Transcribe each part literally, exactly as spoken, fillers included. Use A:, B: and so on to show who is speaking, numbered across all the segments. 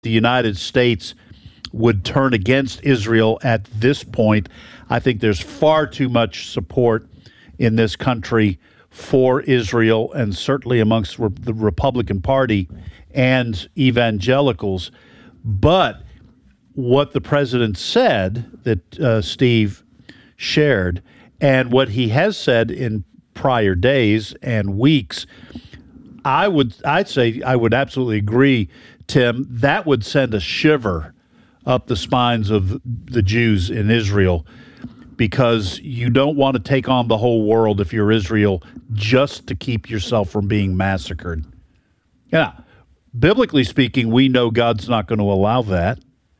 A: the United States would turn against Israel at this point. I think there's far too much support in this country for Israel, and certainly amongst re- the Republican Party and evangelicals. But what the president said that uh, Steve shared, and what he has said in prior days and weeks, I would I'd say I would absolutely agree, Tim. That would send a shiver up the spines of the Jews in Israel, because you don't want to take on the whole world if you're Israel just to keep yourself from being massacred. Yeah, biblically speaking, we know God's not going to allow that.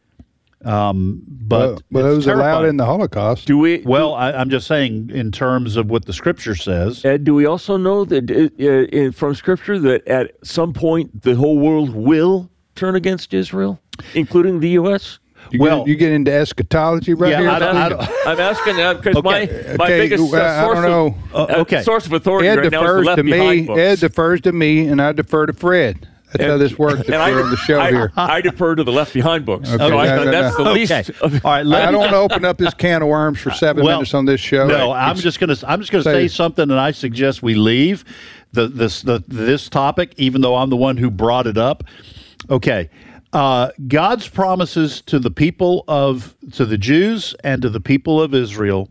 A: Um, but
B: but it was allowed in the Holocaust.
C: Do we?
A: Well, I, I'm just saying in terms of what the Scripture says.
C: Ed, do we also know that uh, uh, from Scripture that at some point the whole world will turn against Israel, including the U S?
B: You
A: well,
B: get, you get into eschatology right
A: yeah,
B: here.
A: I don't, I don't,
C: I'm asking that because
A: okay.
C: my my
B: okay,
C: biggest uh,
B: I
C: source
B: don't know.
C: of
A: Uh, okay.
C: uh, source of authority
B: Ed
C: right now is the
B: defers
C: Left
B: to
C: Behind
B: me.
C: books.
B: Ed defers to me, and I defer to Fred. That's
C: And-
B: how this works.
C: and I,
B: on the show
C: I,
B: here.
C: I defer to the Left Behind books.
B: Okay,
C: So I,
B: no, no,
C: that's
B: no.
C: the least.
A: Okay.
C: Of,
A: All right, let
B: I
A: me-
B: don't want to open up this can of worms for seven
A: Well,
B: minutes on this show.
A: No, I'm
B: It's-
A: just gonna I'm just gonna
B: say-
A: say something, and I suggest we leave the this the this topic, even though I'm the one who brought it up. Okay, uh, God's promises to the people of to the Jews and to the people of Israel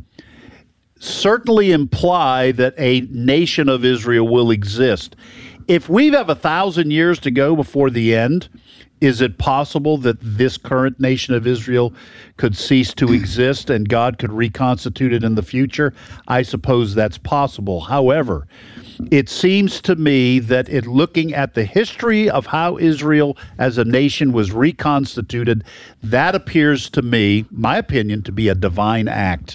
A: certainly imply that a nation of Israel will exist. If we have a thousand years to go before the end, is it possible that this current nation of Israel could cease to exist and God could reconstitute it in the future? I suppose that's possible. However, it seems to me that in looking at the history of how Israel as a nation was reconstituted, that appears to me, my opinion, to be a divine act.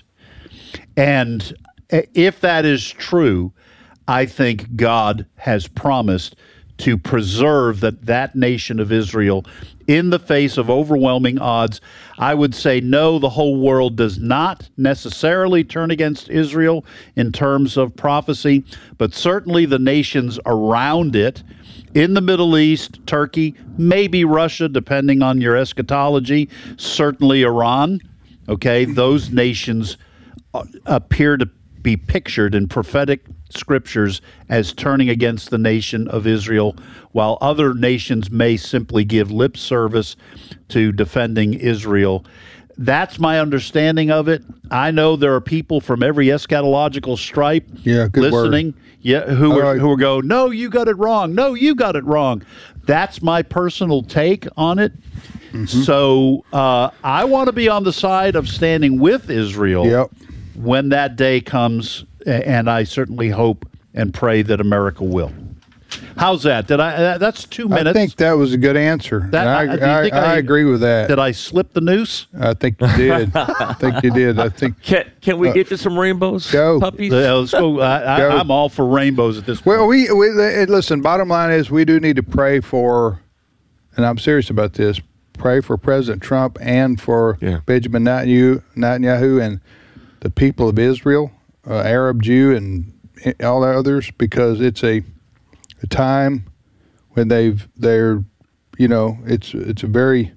A: And if that is true, I think God has promised to preserve that, that nation of Israel in the face of overwhelming odds. I would say no, the whole world does not necessarily turn against Israel in terms of prophecy, but certainly the nations around it, in the Middle East, Turkey, maybe Russia, depending on your eschatology, certainly Iran, okay, those nations appear to be pictured in prophetic scriptures as turning against the nation of Israel, while other nations may simply give lip service to defending Israel. That's my understanding of it. I know there are people from every eschatological stripe
B: Yeah, good
A: listening,
B: word.
A: yeah, who
B: All
A: are,
B: right.
A: who are going, no, you got it wrong. No, you got it wrong. That's my personal take on it. Mm-hmm. So uh, I want to be on the side of standing with Israel.
B: Yep.
A: When that day comes, and I certainly hope and pray that America will. How's that? Did I? That's two minutes.
B: I think that was a good answer.
A: That-
B: I,
A: I- do you
B: I,
A: think
B: I,
A: I-
B: agree with that.
A: Did I slip the noose?
B: I think you did. I think you did. I think.
C: Can, can we get to some rainbows,
B: go.
C: puppies?
A: Uh, let's go. I,
B: Go.
A: I, I'm all for rainbows at this point.
B: Well, we, we listen. Bottom line is, we do need to pray for, and I'm serious about this. Pray for President Trump and for
C: Yeah.
B: Benjamin Netanyahu, Netanyahu, and the people of Israel, uh, Arab, Jew, and all the others, because it's a, a time when they've they're, you know, it's it's a very,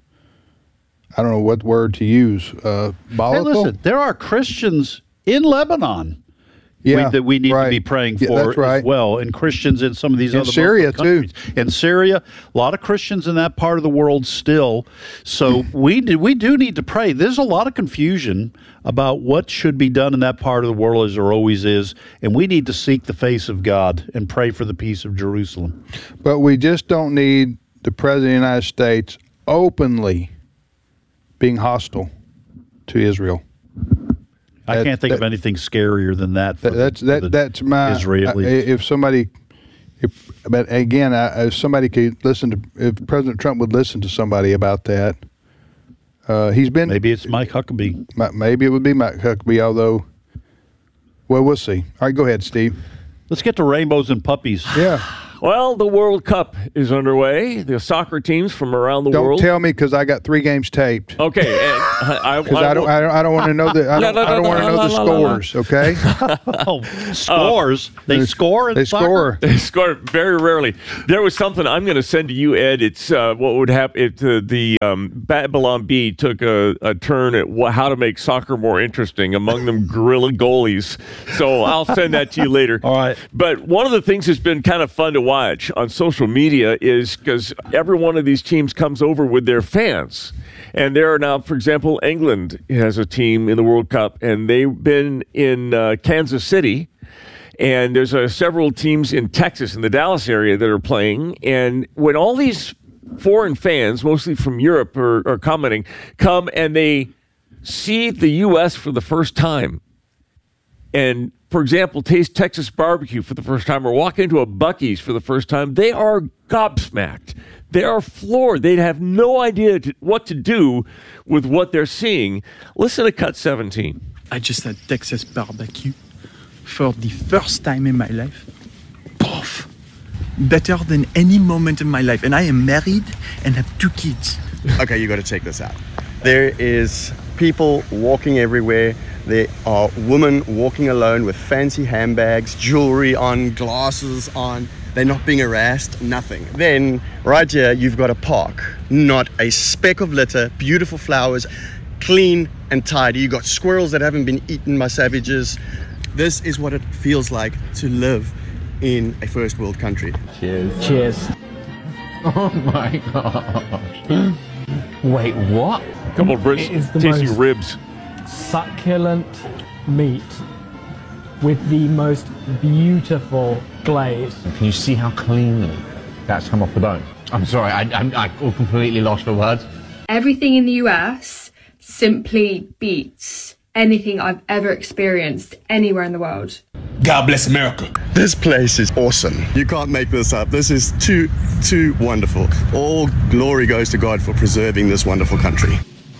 B: I don't know what word to use, uh,
A: Hey,
B: volatile.
A: listen, there are Christians in Lebanon
B: Yeah,
A: we, that we need
B: right.
A: to be praying
B: Yeah,
A: for
B: that's right.
A: as well, and Christians in some of these
B: In
A: other
B: Syria,
A: Muslim
B: too.
A: countries. In Syria, a lot of Christians in that part of the world still. So we do, we do need to pray. There's a lot of confusion about what should be done in that part of the world, as there always is, and we need to seek the face of God and pray for the peace of Jerusalem.
B: But we just don't need the President of the United States openly being hostile to Israel.
A: I
B: That-
A: can't think of
B: that-
A: anything scarier than that. For
B: That, that's
A: the, for the
B: that that's my
A: Israelis.
B: I- if somebody, if but again, I, if somebody could listen to, if President Trump would listen to somebody about that, uh, he's been
A: Maybe it's Mike Huckabee.
B: mi- maybe it would be Mike Huckabee. Although, well, we'll see. All right, go ahead, Steve.
A: Let's get to rainbows and puppies.
B: Yeah,
C: Well, the World Cup is underway. The soccer teams from around the
B: don't
C: world.
B: tell me because I got three games taped.
C: Okay, and I,
B: Because I, I don't, I don't, I don't want to know the, I don't, I don't want to know the scores. Okay.
A: Oh, scores! Uh, they score. In
B: they
A: soccer?
B: score.
C: They score very rarely. There was something I'm going to send to you, Ed. It's uh, what would happen if uh, the um, Babylon Bee took a, a turn at wh- how to make soccer more interesting. Among them, gorilla goalies. So I'll send that to you later.
A: All right.
C: But one of the things that's been kind of fun to watch on social media is because every one of these teams comes over with their fans. And there are now, for example, England has a team in the World Cup, and they've been in uh, Kansas City. And there's uh, several teams in Texas, in the Dallas area, that are playing. And when all these foreign fans, mostly from Europe, are, are commenting, come and they see the U S for the first time, and, for example, taste Texas barbecue for the first time, or walk into a Buc-ee's for the first time, they are gobsmacked. They are floored. They have no idea to, what to do with what they're seeing. Listen to cut seventeen.
D: I just had Texas barbecue for the first time in my life. Poof! Better than any moment in my life. And I am married and have two kids.
E: Okay, you got to check this out. There is people walking everywhere. There are women walking alone with fancy handbags, jewelry on, glasses on. They're not being harassed, nothing. Then, right here, you've got a park. Not a speck of litter, beautiful flowers, clean and tidy. You've got squirrels that haven't been eaten by savages. This is what it feels like to live in a first world country.
F: Cheers.
G: Cheers.
F: Oh my gosh. Wait, what?
C: A couple of Brits
G: It is the
C: tasting
G: most-
C: ribs.
G: Succulent meat with the most beautiful glaze.
F: Can you see how cleanly that's come off the bone? I'm sorry, I, I'm I completely lost for words.
H: Everything in the U S simply beats anything I've ever experienced anywhere in the world.
I: God bless America.
E: This place is awesome. You can't make this up. This is too, too wonderful. All glory goes to God for preserving this wonderful country.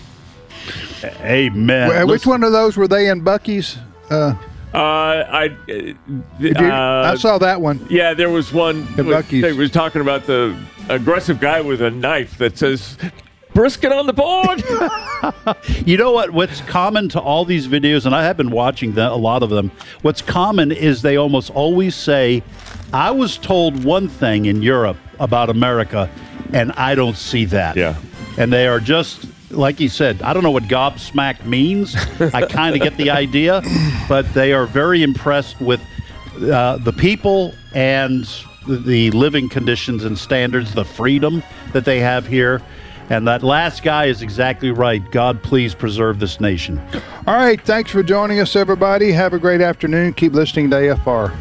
A: Amen.
B: Wh- Which
A: Listen-
B: one of those were they in Buc-ee's? Uh,
C: Uh, I, uh,
B: did you- I
C: uh,
B: saw that one.
C: yeah, there was one.
B: The
C: with-
B: Buc-ee's.
C: They was talking about the aggressive guy with a knife that says, "Brisket on the board."
A: You know what? What's common to all these videos, and I have been watching the, a lot of them, what's common is they almost always say, I was told one thing in Europe about America, and I don't see that.
C: Yeah.
A: And they are just, like you said, I don't know what gobsmacked means. I kind of get the idea, but they are very impressed with uh, the people and the living conditions and standards, the freedom that they have here. And that last guy is exactly right. God, please preserve this nation.
B: All right. Thanks for joining us, everybody. Have a great afternoon. Keep listening to A F R.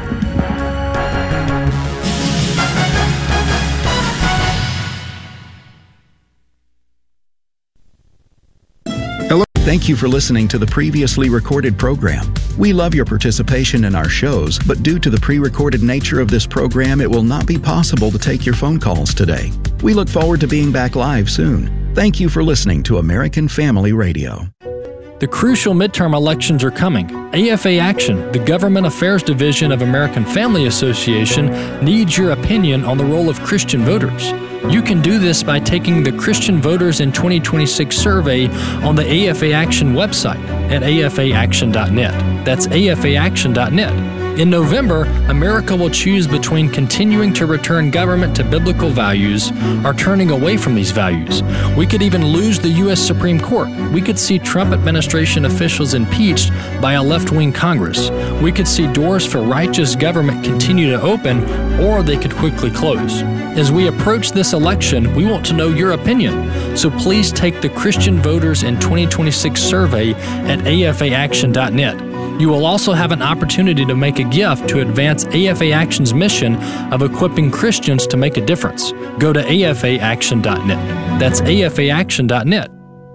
J: Thank you for listening to the previously recorded program. We love your participation in our shows, but due to the pre-recorded nature of this program, it will not be possible to take your phone calls today. We look forward to being back live soon. Thank you for listening to American Family Radio.
K: The crucial midterm elections are coming. A F A Action, the Government Affairs Division of American Family Association, needs your opinion on the role of Christian voters. You can do this by taking the Christian Voters in twenty twenty-six survey on the A F A Action website at A F A action dot net. That's A F A action dot net. In November, America will choose between continuing to return government to biblical values or turning away from these values. We could even lose the U S Supreme Court. We could see Trump administration officials impeached by a left-wing Congress. We could see doors for righteous government continue to open, or they could quickly close. As we approach this election, we want to know your opinion. So please take the Christian Voters in twenty twenty-six survey at A F A action dot net. You will also have an opportunity to make a gift to advance A F A Action's mission of equipping Christians to make a difference. Go to A F A action dot net. That's A F A action dot net.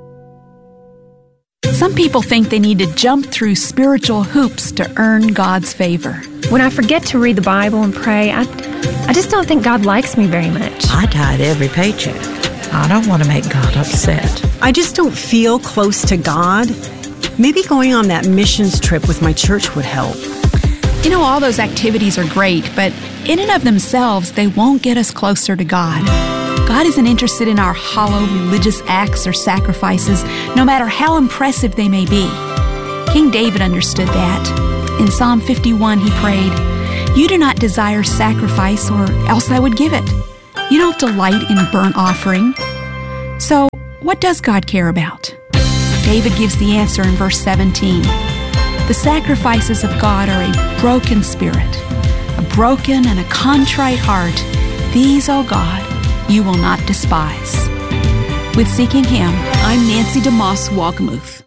L: Some people think they need to jump through spiritual hoops to earn God's favor.
H: When I forget to read the Bible and pray, I, I just don't think God likes me very much.
M: I tithe every paycheck. I don't want to make God upset.
N: I just don't feel close to God. Maybe going on that missions trip with my church would help.
L: You know, all those activities are great, but in and of themselves, they won't get us closer to God. God isn't interested in our hollow religious acts or sacrifices, no matter how impressive they may be. King David understood that. In Psalm fifty-one, he prayed, "You do not desire sacrifice, or else I would give it. You don't delight in burnt offering." So, what does God care about? David gives the answer in verse seventeen. The sacrifices of God are a broken spirit, a broken and a contrite heart. These, O God, you will not despise. With Seeking Him, I'm Nancy DeMoss Walgamuth.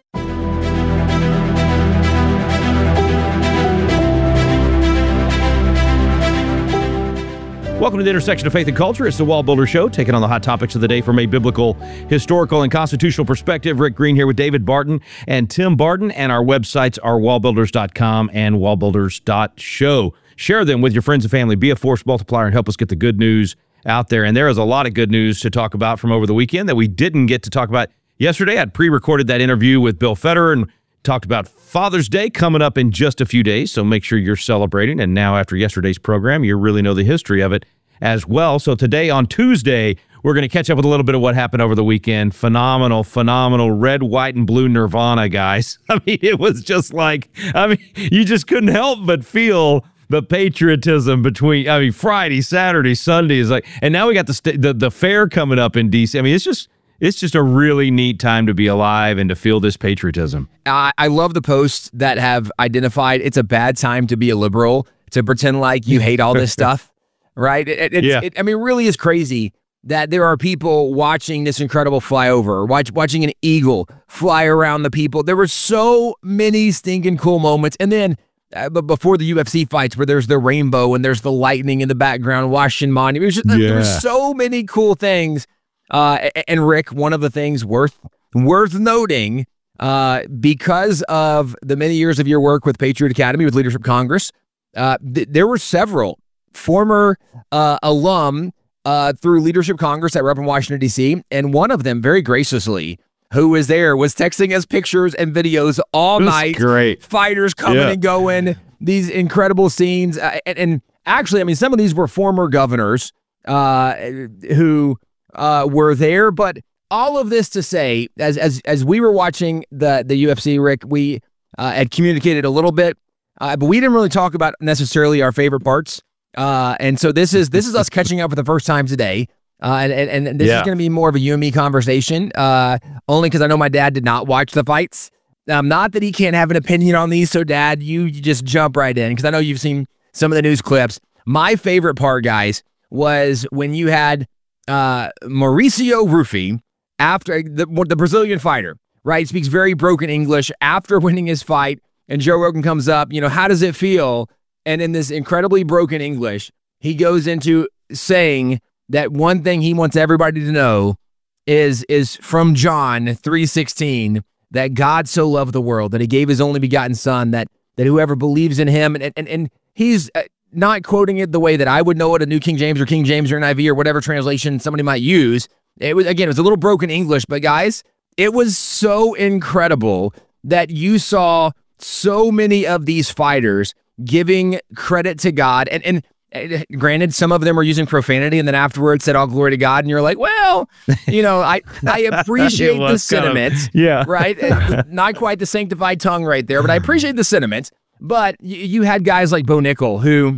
I: Welcome to the intersection of faith and culture. It's the Wall Builder Show, taking on the hot topics of the day from a biblical, historical, and constitutional perspective. Rick Green here with David Barton and Tim Barton, and our websites are wall builders dot com and wall builders dot show. Share them with your friends and family. Be a force multiplier and help us get the good news out there. And there is a lot of good news to talk about from over the weekend that we didn't get to talk about yesterday. I'd pre-recorded that interview with Bill Federer and talked about Father's Day coming up in just a few days, so make sure you're celebrating. And now after yesterday's program, you really know the history of it as well. So today on Tuesday, we're going to catch up with a little bit of what happened over the weekend. Phenomenal, phenomenal red, white, and blue Nirvana, guys. I mean, it was just like, I mean, you just couldn't help but feel the patriotism between, I mean, Friday, Saturday, Sunday is like, and now we got the st- the, the fair coming up in D C. I mean, it's just, it's just a really neat time to be alive and to feel this patriotism.
O: I, I love the posts that have identified it's a bad time to be a liberal, to pretend like you hate all this stuff, right? It, it,
I: yeah.
O: it, I mean, it really is crazy that there are people watching this incredible flyover, watch, watching an eagle fly around the people. There were so many stinking cool moments. And then uh, but before the U F C fights where there's the rainbow and there's the lightning in the background, Washington Monument, was just, yeah. there were so many cool things. Uh, and Rick, one of the things worth worth noting, uh, because of the many years of your work with Patriot Academy, with Leadership Congress, uh, th- there were several former uh, alum uh, through Leadership Congress that were up in Washington, D C, and one of them, very graciously, who was there, was texting us pictures and videos all night.
I: Great.
O: Fighters coming
I: yeah.
O: and going, these incredible scenes. Uh, and, and actually, I mean, some of these were former governors uh, who... Uh, were there, but all of this to say, as as as we were watching the the U F C, Rick, we uh, had communicated a little bit, uh, but we didn't really talk about necessarily our favorite parts. Uh, and so this is this is us catching up for the first time today, uh, and, and and this
I: yeah.
O: is going to be more of a you and me conversation. Uh, only because I know my dad did not watch the fights. Um, not that he can't have an opinion on these. So, Dad, you, you just jump right in because I know you've seen some of the news clips. My favorite part, guys, was when you had. Uh, Mauricio Rufy, after the, the Brazilian fighter, right, speaks very broken English after winning his fight, and Joe Rogan comes up, you know, how does it feel? And in this incredibly broken English, he goes into saying that one thing he wants everybody to know is is from John three sixteen, that God so loved the world that he gave his only begotten son, that that whoever believes in him, and and, and he's uh, not quoting it the way that I would know it, a New King James or King James or N I V or whatever translation somebody might use. It was, again, it was a little broken English, but guys, it was so incredible that you saw so many of these fighters giving credit to God. And, and, and granted, some of them were using profanity and then afterwards said, all glory to God. And you're like, well, you know, I, I appreciate the sentiment,
I: kind of, yeah.
O: right? Not quite the sanctified tongue right there, but I appreciate the sentiment. But you had guys like Bo Nickel who,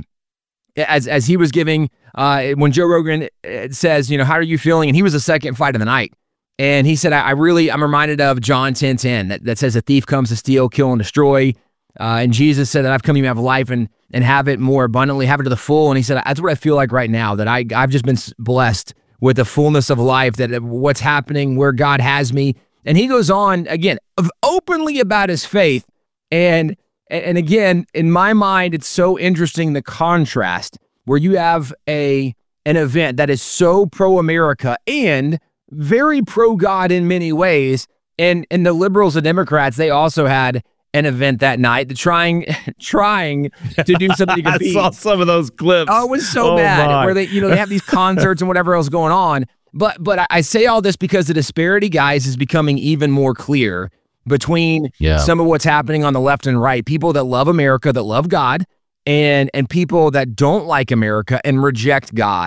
O: as as he was giving, uh, when Joe Rogan says, you know, how are you feeling? And he was the second fight of the night. And he said, I, I really, I'm reminded of John ten ten that, that says a thief comes to steal, kill, and destroy. Uh, and Jesus said that I've come to have life and and have it more abundantly, have it to the full. And he said, that's what I feel like right now, that I, I've just been blessed with the fullness of life, that what's happening, where God has me. And he goes on, again, openly about his faith. And And again, in my mind, it's so interesting, the contrast where you have a an event that is so pro-America and very pro-God in many ways. And and the liberals and Democrats, they also had an event that night, trying trying to do something to compete.
I: I saw some of those clips.
O: Oh, it was so
I: oh
O: bad,
I: my.
O: where they, you know, they have these concerts and whatever else going on. But but I, I say all this because the disparity, guys, is becoming even more clear between
I: yeah.
O: some of what's happening on the left and right. People that love America, that love God, and and people that don't like America and reject God.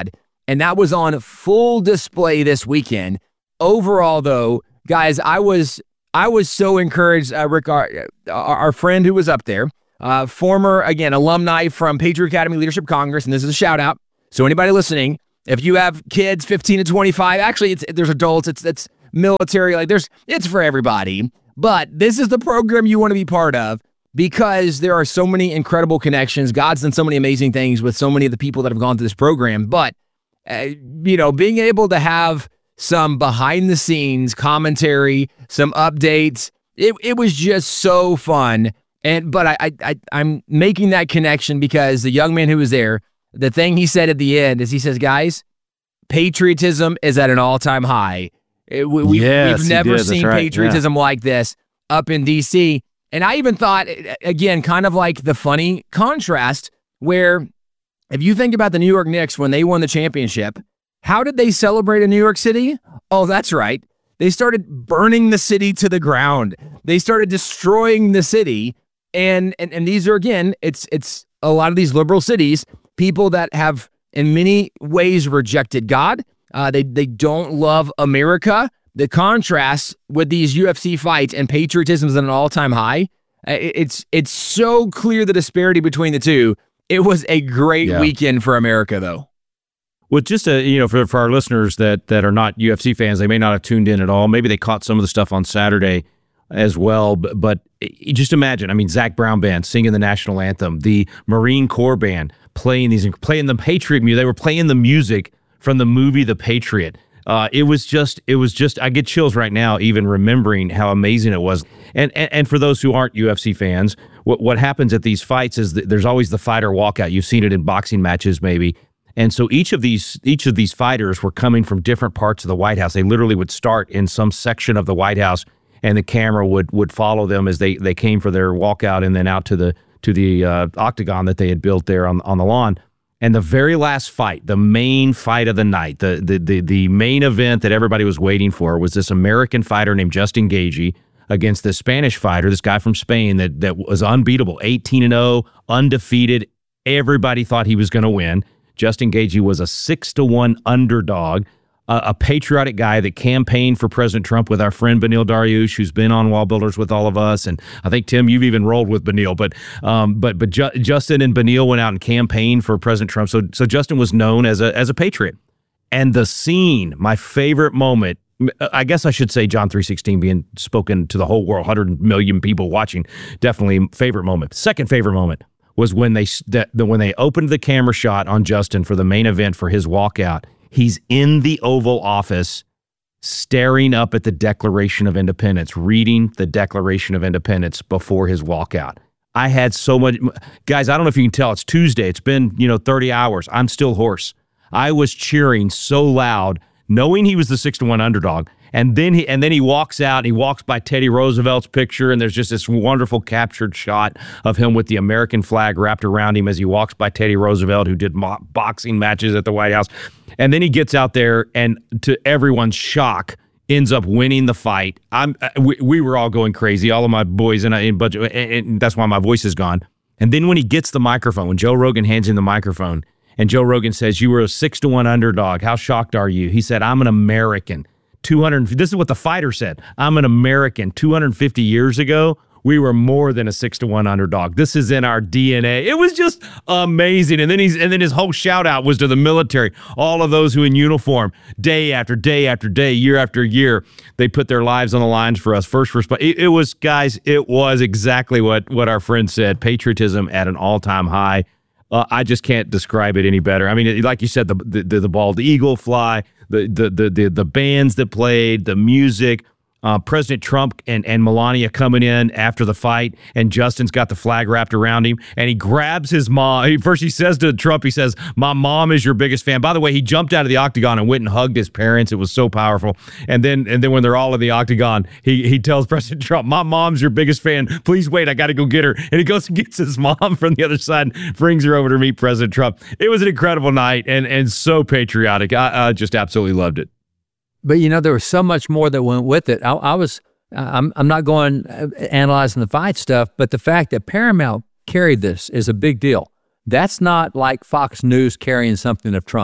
O: and that was on full display this weekend. Overall, though, guys, I was I was so encouraged. Uh, Rick, our, our friend who was up there, uh, former, again, alumni from Patriot Academy Leadership Congress, and this is a shout out. So anybody listening, if you have kids fifteen to twenty-five, actually, it's there's adults, it's it's military, like there's it's for everybody. But this is the program you want to be part of because there are so many incredible connections. God's done so many amazing things with so many of the people that have gone through this program. But uh, you know, being able to have some behind the scenes commentary, some updates, it it was just so fun. And but I, I I I'm making that connection because the young man who was there, the thing he said at the end is he says, guys, patriotism is at an all-time high. It, we, we,
I: yes,
O: we've never
I: did.
O: seen
I: right.
O: patriotism
I: yeah.
O: like this up in D C. And I even thought, again, kind of like the funny contrast where if you think about the New York Knicks when they won the championship, how did they celebrate in New York City? Oh, that's right. They started burning the city to the ground. They started destroying the city. And and, and these are, again, it's it's a lot of these liberal cities, people that have in many ways rejected God. Uh, they they don't love America. The contrast with these U F C fights and patriotism is at an all-time high. It, it's it's so clear the disparity between the two. It was a great
I: Yeah.
O: weekend for America, though.
I: Well, just a, you know, for for our listeners that that are not U F C fans, they may not have tuned in at all. Maybe they caught some of the stuff on Saturday as well. But, but just imagine, I mean, Zach Brown Band singing the national anthem, the Marine Corps Band playing these, playing the Patriot music. They were playing the music from the movie The Patriot. Uh, it was just, it was just, I get chills right now even remembering how amazing it was. And and, and for those who aren't U F C fans, what, what happens at these fights is that there's always the fighter walkout. You've seen it in boxing matches maybe. And so each of these each of these fighters were coming from different parts of the White House. They literally would start in some section of the White House, and the camera would would follow them as they, they came for their walkout and then out to the to the uh, octagon that they had built there on on the lawn. And the very last fight, the main fight of the night, the the the, the main event that everybody was waiting for was this American fighter named Justin Gaethje against this Spanish fighter, this guy from Spain that that was unbeatable, eighteen and oh, undefeated. Everybody thought he was going to win. Justin Gaethje was a six to one underdog, uh, a patriotic guy that campaigned for President Trump with our friend Benil Dariush, who's been on Wall Builders with all of us, and I think Tim, you've even rolled with Benil. But um, but but Ju- Justin and Benil went out and campaigned for President Trump, so so Justin was known as a as a patriot. And the scene, my favorite moment, I guess I should say John three sixteen being spoken to the whole world, one hundred million people watching, definitely favorite moment. Second favorite moment was when they that when they opened the camera shot on Justin for the main event for his walkout. He's in the Oval Office staring up at the Declaration of Independence, reading the Declaration of Independence before his walkout. I had so much, guys, I don't know if you can tell, it's Tuesday. It's been, you know, thirty hours. I'm still hoarse. I was cheering so loud, knowing he was the six to one underdog. And then he and then he walks out and he walks by Teddy Roosevelt's picture, and there's just this wonderful captured shot of him with the American flag wrapped around him as he walks by Teddy Roosevelt, who did mo- boxing matches at the White House. And then he gets out there and, to everyone's shock, ends up winning the fight. I'm we, we were all going crazy, all of my boys, and, I, and, but, and, and that's why my voice is gone. And then when he gets the microphone, when Joe Rogan hands him the microphone, and Joe Rogan says, "You were a six to one underdog. How shocked are you?" He said, "I'm an American." two hundred This is what the fighter said. "I'm an American. two hundred fifty years ago, we were more than a six to one underdog. This is in our D N A." It was just amazing. And then he's and then his whole shout out was to the military, all of those who in uniform, day after day after day, year after year, they put their lives on the lines for us. First response. It, it was, guys, it was exactly what what our friend said. Patriotism at an all time high. Uh, I just can't describe it any better. I mean, like you said, the the, the bald eagle fly, the, the the the the bands that played, the music, uh, President Trump and, and Melania coming in after the fight, and Justin's got the flag wrapped around him, and he grabs his mom. He, first he says to Trump, he says, "My mom is your biggest fan." By the way, he jumped out of the octagon and went and hugged his parents. It was so powerful. And then and then when they're all in the octagon, he he tells President Trump, "My mom's your biggest fan. Please wait, I got to go get her." And he goes and gets his mom from the other side, brings her over to meet President Trump. It was an incredible night and and so patriotic. I, I just absolutely loved it.
P: But, you know, there was so much more that went with it. I, I was, I'm, I'm not going analyzing the fight stuff, but the fact that Paramount carried this is a big deal. That's not like Fox News carrying something of Trump.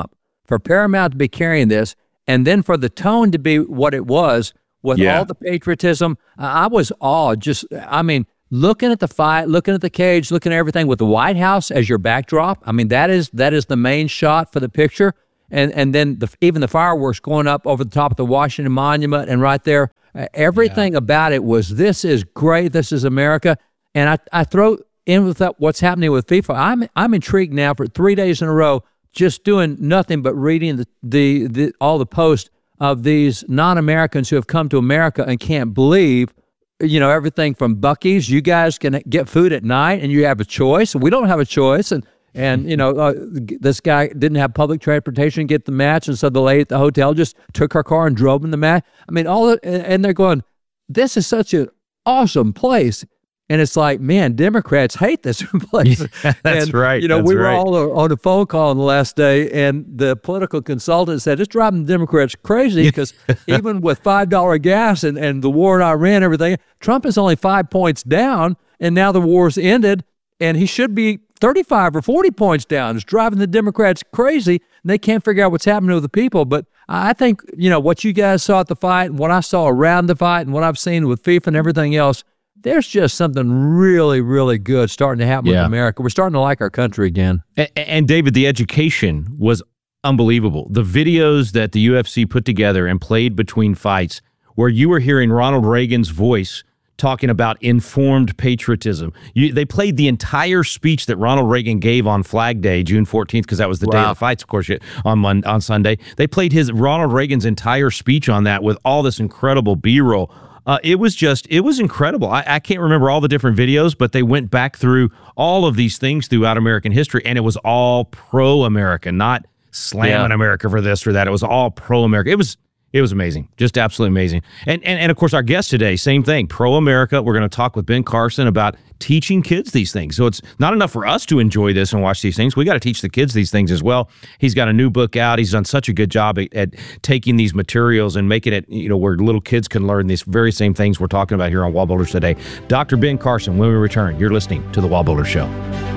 P: for Paramount to be carrying this, and then for the tone to be what it was with
C: Yeah.
P: all the patriotism, I I was awed. Just, I mean, looking at the fight, looking at the cage, looking at everything with the White House as your backdrop. I mean, that is that is the main shot for the picture. And and then the, even the fireworks going up over the top of the Washington Monument and right there. Uh, everything about it was, this is great. This is America. And I, I throw in with that, what's happening with FIFA. I'm I'm intrigued now for three days in a row, just doing nothing but reading the, the, the all the posts of these non-Americans who have come to America and can't believe, you know, everything from Buc-ee's. You guys can get food at night and you have a choice. We don't have a choice. And, and you know, uh, this guy didn't have public transportation to get the match. And so the lady at the hotel just took her car and drove in the match. I mean, all of, and they're going, this is such an awesome place. And it's like, man, Democrats hate this place.
I: Yeah, that's
P: and,
I: right.
P: You know,
I: that's
P: we were
I: right.
P: all on a phone call on the last day, and the political consultant said it's driving the Democrats crazy because even with five dollar gas and, and the war in Iran and everything, Trump is only five points down, and now the war's ended, and he should be thirty-five or forty points down. It's driving the Democrats crazy, and they can't figure out what's happening with the people. But I think, you know, what you guys saw at the fight and what I saw around the fight and what I've seen with FIFA and everything else, there's just something really, really good starting to happen
I: Yeah.
P: with America. We're starting to like our country again.
I: And, and David, the education was unbelievable. The videos that the U F C put together and played between fights, where you were hearing Ronald Reagan's voice talking about informed patriotism. You, they played the entire speech that Ronald Reagan gave on Flag Day, June fourteenth, because that was the day
P: Wow.
I: of the fights, of course, on Mon- on Sunday. They played his Ronald Reagan's entire speech on that with all this incredible B-roll. Uh, it was just, it was incredible. I, I can't remember all the different videos, but they went back through all of these things throughout American history, and it was all pro-American, not slamming
P: Yeah.
I: America for this or that. It was all pro-America. It was it was amazing, just absolutely amazing. And and and of course, our guest today, same thing, pro-America. We're going to talk with Ben Carson about teaching kids these things. So it's not enough for us to enjoy this and watch these things. We got to teach the kids these things as well. He's got a new book out. He's done such a good job at, at taking these materials and making it, you know, where little kids can learn these very same things we're talking about here on Wall Builders Today. Doctor Ben Carson, when we return, you're listening to The Wall Builders Show.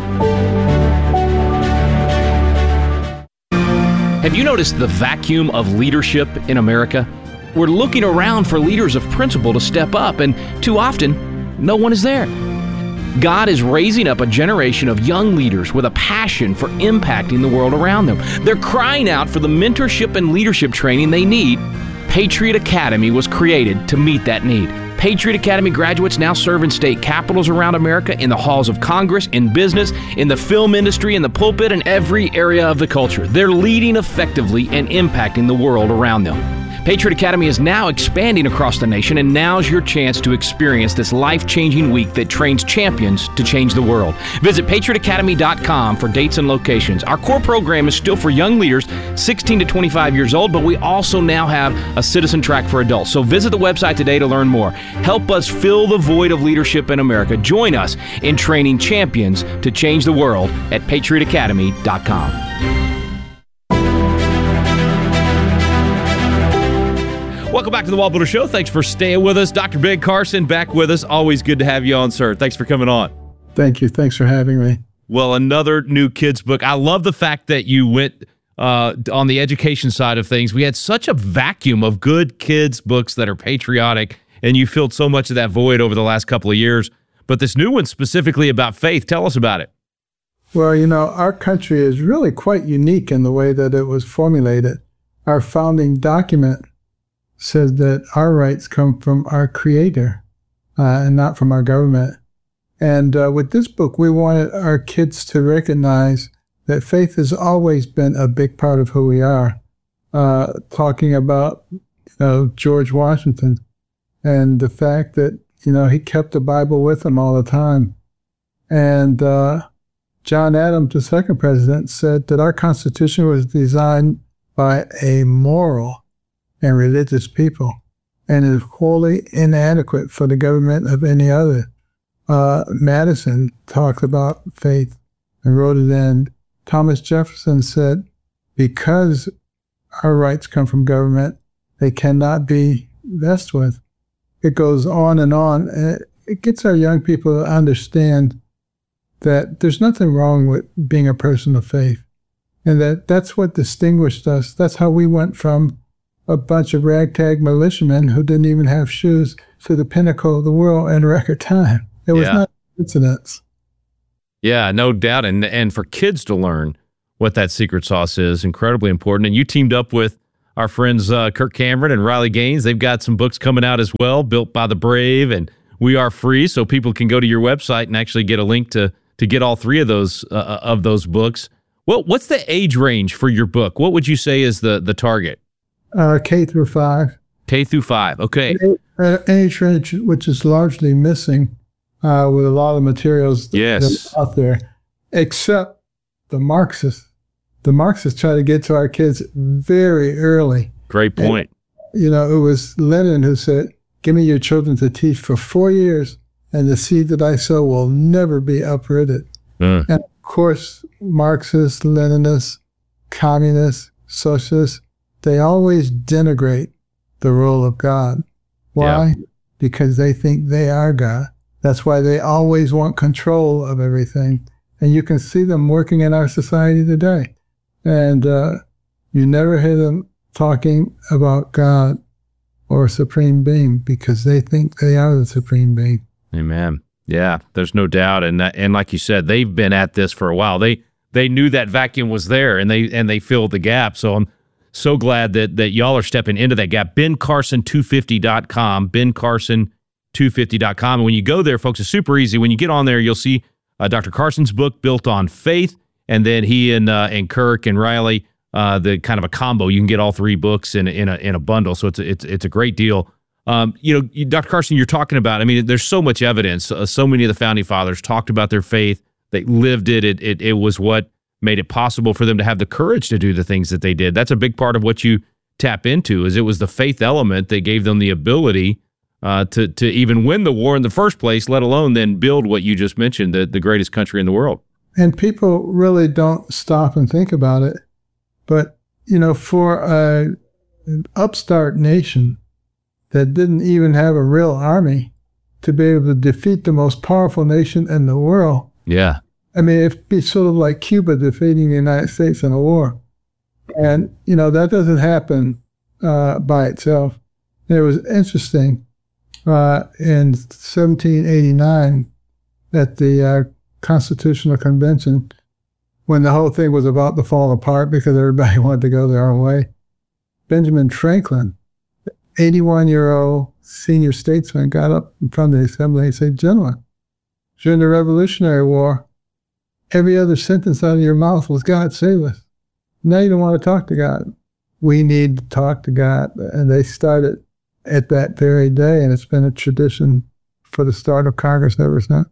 I: Have you noticed the vacuum of leadership in America? We're looking around for leaders of principle to step up, and too often, no one is there. God is raising up a generation of young leaders with a passion for impacting the world around them. They're crying out for the mentorship and leadership training they need. Patriot Academy was created to meet that need. Patriot Academy graduates now serve in state capitals around America, in the halls of Congress, in business, in the film industry, in the pulpit, and every area of the culture. They're leading effectively and impacting the world around them. Patriot Academy is now expanding across the nation, and now's your chance to experience this life-changing week that trains champions to change the world. Visit patriot academy dot com for dates and locations. Our core program is still for young leaders, sixteen to twenty-five years old, but we also now have a citizen track for adults. So visit the website today to learn more. Help us fill the void of leadership in America. Join us in training champions to change the world at patriot academy dot com. Welcome back to the Wall Builder Show. Thanks for staying with us. Doctor Ben Carson back with us. Always good to have you on, sir. Thanks for coming on.
Q: Thank you. Thanks for having me.
I: Well, another new kids book. I love the fact that you went uh, on the education side of things. We had such a vacuum of good kids books that are patriotic, and you filled so much of that void over the last couple of years. But this new one's specifically about faith. Tell us about it.
Q: Well, you know, our country is really quite unique in the way that it was formulated. Our founding document says that our rights come from our Creator uh, and not from our government. And uh, with this book, we wanted our kids to recognize that faith has always been a big part of who we are. Uh, talking about, you know, George Washington and the fact that, you know, he kept the Bible with him all the time. And uh, John Adams, the second president, said that our Constitution was designed by a moral and religious people, and is wholly inadequate for the government of any other. Uh, Madison talked about faith and wrote it in. Thomas Jefferson said, because our rights come from government, they cannot be messed with. It goes on and on, and it, it gets our young people to understand that there's nothing wrong with being a person of faith. And that that's what distinguished us. That's how we went from a bunch of ragtag militiamen who didn't even have shoes to the pinnacle of the world in record time. It was
I: Yeah.
Q: not coincidence.
I: Yeah, no doubt. And and for kids to learn what that secret sauce is, incredibly important. And you teamed up with our friends uh, Kirk Cameron and Riley Gaines. They've got some books coming out as well, Built by the Brave and We Are Free, so people can go to your website and actually get a link to to get all three of those uh, of those books. Well, what's the age range for your book? What would you say is the the target?
Q: Uh, K through five.
I: K through five. Okay.
Q: An age range which is largely missing uh, with a lot of materials that-
I: Yes.
Q: that's out there, except the Marxists. The Marxists try to get to our kids very early.
I: Great point.
Q: And, you know, it was Lenin who said, "Give me your children to teach for four years, and the seed that I sow will never be uprooted."
I: Mm.
Q: And of course, Marxists, Leninists, communists, socialists, they always denigrate the role of God. Why? Because they think they are God. That's why they always want control of everything. And you can see them working in our society today. And uh, you never hear them talking about God or supreme being because they think they are the supreme being.
I: Amen. Yeah, there's no doubt. And that, and like you said, they've been at this for a while. They they knew that vacuum was there, and they and they filled the gap. So I'm so glad that that y'all are stepping into that gap. Ben Carson two fifty dot com, Ben Carson two fifty dot com. And when you go there, folks, it's super easy. When you get on there, you'll see uh, Doctor Carson's book, Built on Faith, and then he and uh, and Kirk and Riley, uh, the kind of a combo. You can get all three books in in a in a bundle. So it's a, it's it's a great deal. Um, you know, you, Doctor Carson, you're talking about, I mean, there's so much evidence. Uh, so many of the founding fathers talked about their faith. They lived it. It, it. it was what made it possible for them to have the courage to do the things that they did. That's a big part of what you tap into, is it was the faith element that gave them the ability uh, to, to even win the war in the first place, let alone then build what you just mentioned, the, the greatest country in the world.
Q: And people really don't stop and think about it. But, you know, for a, an upstart nation that didn't even have a real army to be able to defeat the most powerful nation in the world.
I: Yeah.
Q: I mean, it'd be sort of like Cuba defeating the United States in a war. And, you know, that doesn't happen uh, by itself. And it was interesting uh, in seventeen eighty-nine at the uh, Constitutional Convention, when the whole thing was about to fall apart because everybody wanted to go their own way, Benjamin Franklin, eighty-one-year-old senior statesman, got up in front of the assembly and said, "Gentlemen, during the Revolutionary War, every other sentence out of your mouth was, 'God save us.' Now you don't want to talk to God. We need to talk to God." And they started at that very day, and it's been a tradition for the start of Congress ever since.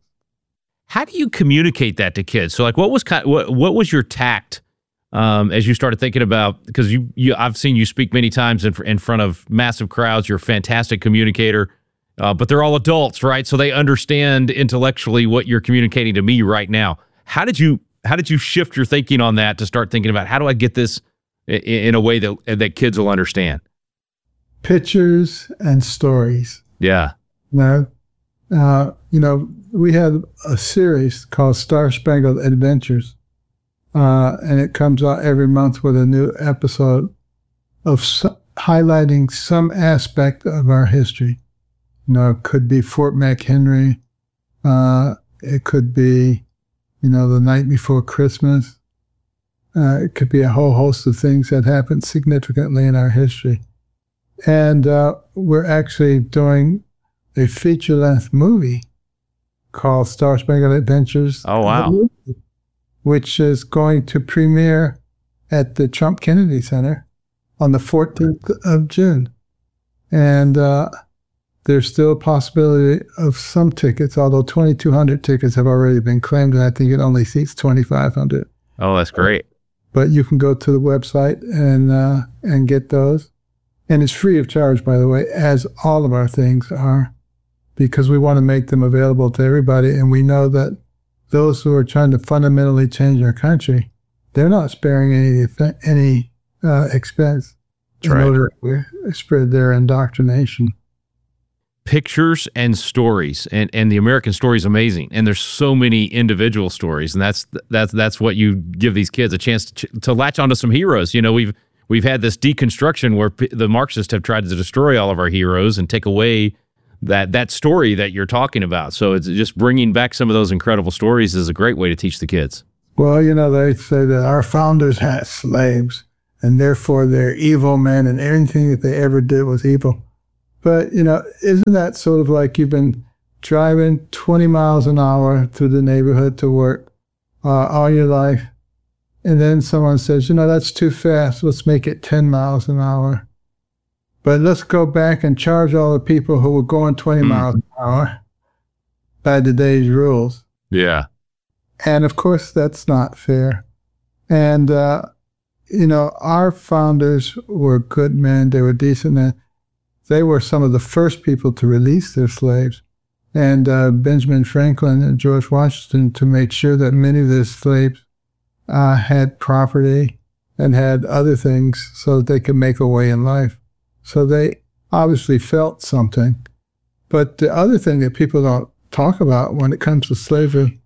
I: How do you communicate that to kids? So, like, what was kind, what what was your tact um, as you started thinking about? Because you, you, I've seen you speak many times in in front of massive crowds. You're a fantastic communicator, uh, but they're all adults, right? So they understand intellectually what you're communicating to me right now. How did you how did you shift your thinking on that to start thinking about how do I get this in, in a way that that kids will understand?
Q: Pictures and stories.
I: Yeah.
Q: You know, uh, you know, we had a series called Star Spangled Adventures, uh, and it comes out every month with a new episode of so- highlighting some aspect of our history. You know, it could be Fort McHenry. Uh, it could be, you know, the night before Christmas. Uh, it could be a whole host of things that happened significantly in our history. And uh, we're actually doing a feature-length movie called Star Spangled Adventures.
I: Oh, wow.
Q: Which is going to premiere at the Trump Kennedy Center on the fourteenth of June. And uh, there's still a possibility of some tickets, although twenty-two hundred tickets have already been claimed, and I think it only seats twenty-five hundred.
I: Oh, that's great.
Q: But you can go to the website and uh, and get those. And it's free of charge, by the way, as all of our things are, because we want to make them available to everybody. And we know that those who are trying to fundamentally change our country, they're not sparing any any uh, expense
I: That's
Q: in
I: right.
Q: order to spread their indoctrination.
I: pictures and stories, and, and the American story is amazing. And there's so many individual stories, and that's that's that's what you give these kids a chance to, to latch onto some heroes. You know, we've we've had this deconstruction where p- the Marxists have tried to destroy all of our heroes and take away that that story that you're talking about. So it's just bringing back some of those incredible stories is a great way to teach the kids.
Q: Well, you know, they say that our founders had slaves, and therefore they're evil men, and everything that they ever did was evil. But, you know, isn't that sort of like you've been driving twenty miles an hour through the neighborhood to work uh, all your life, and then someone says, you know, that's too fast, let's make it ten miles an hour. But let's go back and charge all the people who were going twenty mm. miles an hour by today's rules.
I: Yeah.
Q: And, of course, that's not fair. And, uh, you know, our founders were good men. They were decent men. They were some of the first people to release their slaves. And uh, Benjamin Franklin and George Washington to make sure that many of their slaves uh, had property and had other things so that they could make a way in life. So they obviously felt something. But the other thing that people don't talk about when it comes to slavery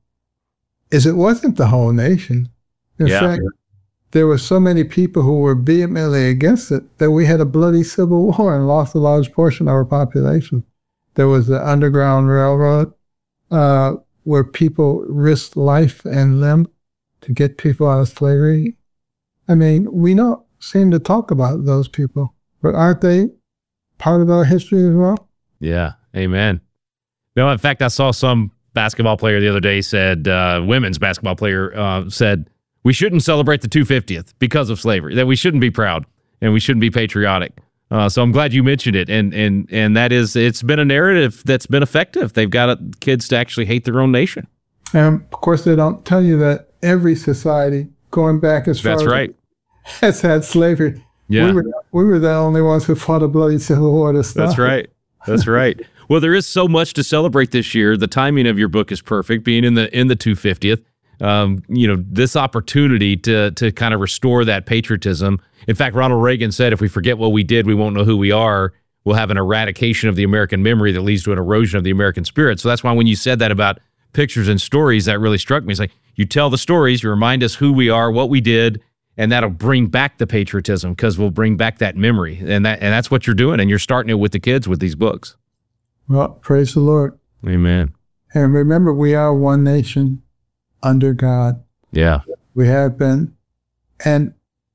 Q: is it wasn't the whole nation. In
I: yeah.
Q: fact, there were so many people who were vehemently against it that we had a bloody civil war and lost a large portion of our population. There was the Underground Railroad uh, where people risked life and limb to get people out of slavery. I mean, we don't seem to talk about those people, but aren't they part of our history as well?
I: Yeah, amen. No, in fact, I saw some basketball player the other day said, uh, women's basketball player uh, said, we shouldn't celebrate the two hundred fiftieth because of slavery, that we shouldn't be proud and we shouldn't be patriotic. Uh, so I'm glad you mentioned it. And and and that is, it's been a narrative that's been effective. They've got kids to actually hate their own nation.
Q: And of course, they don't tell you that every society going back as far
I: that's
Q: as
I: right.
Q: has had slavery.
I: Yeah.
Q: We were, we were the only ones who fought a bloody civil war to stop.
I: That's right. That's right. Well, there is so much to celebrate this year. The timing of your book is perfect, being in the in the two hundred fiftieth. Um, you know, this opportunity to to kind of restore that patriotism. In fact, Ronald Reagan said, if we forget what we did, we won't know who we are. We'll have an eradication of the American memory that leads to an erosion of the American spirit. So that's why when you said that about pictures and stories, that really struck me. It's like, you tell the stories, you remind us who we are, what we did, and that'll bring back the patriotism because we'll bring back that memory. And that and that's what you're doing, and you're starting it with the kids with these books.
Q: Well, praise the Lord.
I: Amen.
Q: And remember, we are one nation under God.
I: Yeah.
Q: We have been. And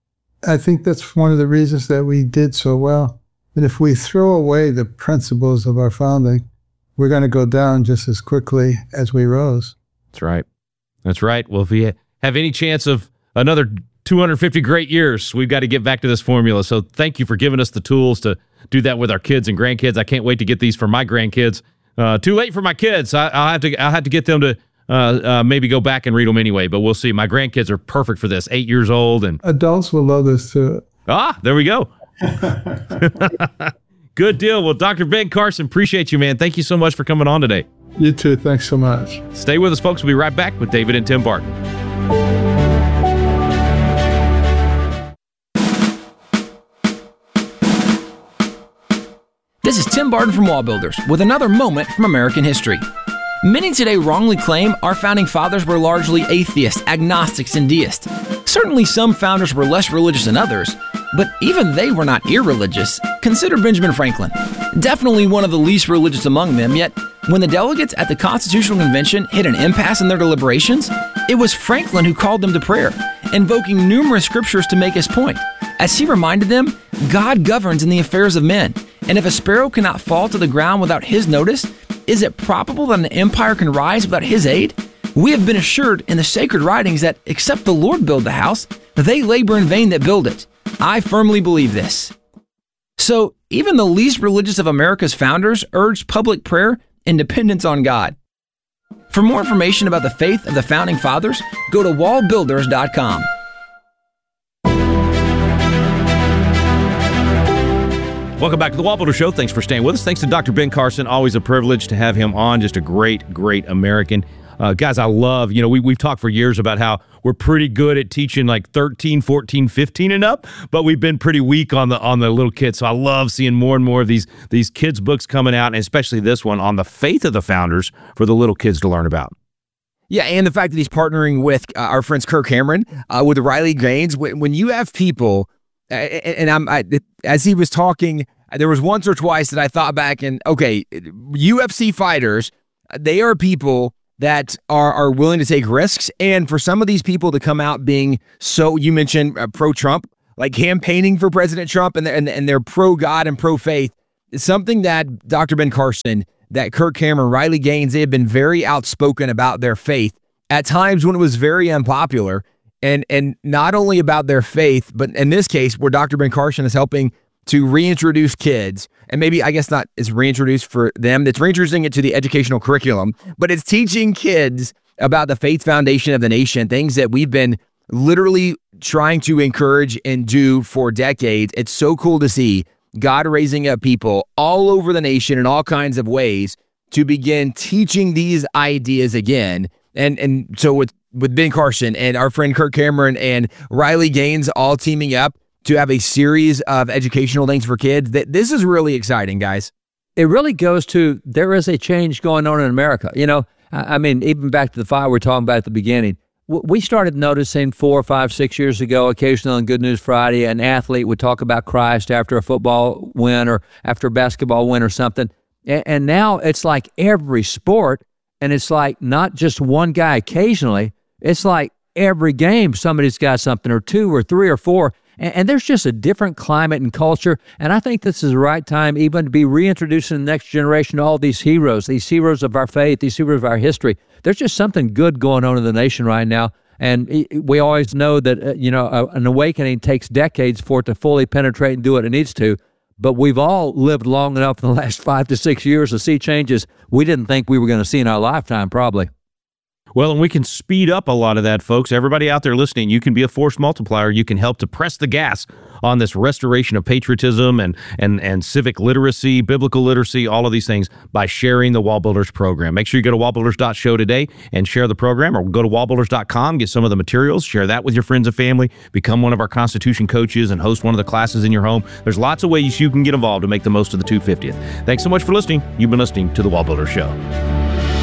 Q: I think that's one of the reasons that we did so well. And if we throw away the principles of our founding, we're going to go down just as quickly as we rose.
I: That's right. That's right. Well, if we have any chance of another two hundred fifty great years, we've got to get back to this formula. So thank you for giving us the tools to do that with our kids and grandkids. I can't wait to get these for my grandkids. Uh, too late for my kids. I, I'll have to. I'll have to get them to uh, uh, maybe go back and read them anyway. But we'll see. My grandkids are perfect for this. Eight years old, and
Q: adults will love this too.
I: Ah, there we go. Good deal. Well, Doctor Ben Carson, appreciate you, man. Thank you so much for coming on today.
Q: You too. Thanks so much.
I: Stay with us, folks. We'll be right back with David and Tim Barton.
O: This is Tim Barton from Wall Builders with another moment from American history. Many today wrongly claim our founding fathers were largely atheists, agnostics, and deists. Certainly some founders were less religious than others, but even they were not irreligious. Consider Benjamin Franklin. Definitely one of the least religious among them, yet when the delegates at the Constitutional Convention hit an impasse in their deliberations, it was Franklin who called them to prayer, invoking numerous scriptures to make his point. As he reminded them, God governs in the affairs of men, and if a sparrow cannot fall to the ground without his notice, is it probable that an empire can rise without his aid? We have been assured in the sacred writings that except the Lord build the house, they labor in vain that build it. I firmly believe this. So, even the least religious of America's founders urged public prayer and dependence on God. For more information about the faith of the founding fathers, go to wall builders dot com.
I: Welcome back to the Wall Builder Show. Thanks for staying with us. Thanks to Doctor Ben Carson. Always a privilege to have him on. Just a great, great American. Uh, guys, I love, you know, we, we've talked for years about how we're pretty good at teaching like thirteen, fourteen, fifteen and up, but we've been pretty weak on the on the little kids. So I love seeing more and more of these these kids' books coming out, and especially this one on the faith of the founders for the little kids to learn about.
O: Yeah, and the fact that he's partnering with uh, our friends Kirk Cameron, uh, with Riley Gaines. When, when you have people, uh, and I'm I, as he was talking, there was once or twice that I thought back and, okay, U F C fighters, they are people that are, are willing to take risks. And for some of these people to come out being so, you mentioned uh, pro-Trump, like campaigning for President Trump, and they're, and, and they're pro-God and pro-faith, it's something that Doctor Ben Carson, that Kirk Cameron, Riley Gaines, they have been very outspoken about their faith at times when it was very unpopular. And, and not only about their faith, but in this case, where Doctor Ben Carson is helping to reintroduce kids, and maybe, I guess not, it's reintroduced for them, it's reintroducing it to the educational curriculum, but it's teaching kids about the faith foundation of the nation, things that we've been literally trying to encourage and do for decades. It's so cool to see God raising up people all over the nation in all kinds of ways to begin teaching these ideas again. And and so with, with Ben Carson and our friend Kirk Cameron and Riley Gaines all teaming up to have a series of educational things for kids, that this is really exciting, guys.
P: It really goes to, there is a change going on in America. You know, I, I mean, even back to the fire we were talking about at the beginning, we started noticing four, five, six years ago, occasionally on Good News Friday, an athlete would talk about Christ after a football win or after a basketball win or something. And, and now it's like every sport, and it's like not just one guy occasionally, it's like every game somebody's got something, or two or three or four. And, and there's just a different climate and culture. And I think this is the right time even to be reintroducing the next generation to all these heroes, these heroes of our faith, these heroes of our history. There's just something good going on in the nation right now. And we always know that, uh, you know, uh, an awakening takes decades for it to fully penetrate and do what it needs to. But we've all lived long enough in the last five to six years to see changes we didn't think we were going to see in our lifetime, probably.
I: Well, and we can speed up a lot of that, folks. Everybody out there listening, you can be a force multiplier. You can help to press the gas on this restoration of patriotism and and and civic literacy, biblical literacy, all of these things by sharing the Wall Builders program. Make sure you go to wall builders dot show today and share the program, or go to wall builders dot com, get some of the materials, share that with your friends and family, become one of our Constitution coaches, and host one of the classes in your home. There's lots of ways you can get involved to make the most of the two hundred fiftieth. Thanks so much for listening. You've been listening to the Wall Builders Show.